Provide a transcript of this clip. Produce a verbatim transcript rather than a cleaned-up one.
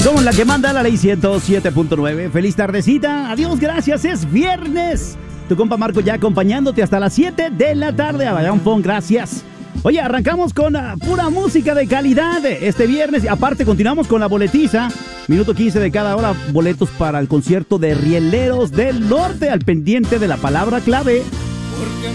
Somos la que manda la ley ciento siete punto nueve. Feliz tardecita. Adiós, gracias. Es viernes. Tu compa Marco ya acompañándote hasta las siete de la tarde. A Bayán Fon, gracias. Oye, arrancamos con uh, pura música de calidad este viernes. Y aparte, continuamos con la boletiza. Minuto quince de cada hora. Boletos para el concierto de Rieleros del Norte. Al pendiente de la palabra clave. Porque